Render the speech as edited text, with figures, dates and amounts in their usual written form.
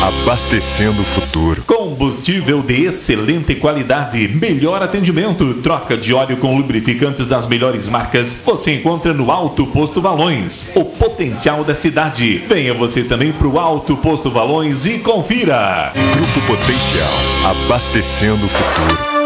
abastecendo o futuro. Combustível de excelente qualidade, melhor atendimento, troca de óleo com lubrificantes das melhores marcas, você encontra no Alto Posto Valões, o potencial da cidade. Venha você também pro Alto Posto Valões e confira. Grupo Potencial, abastecendo o futuro.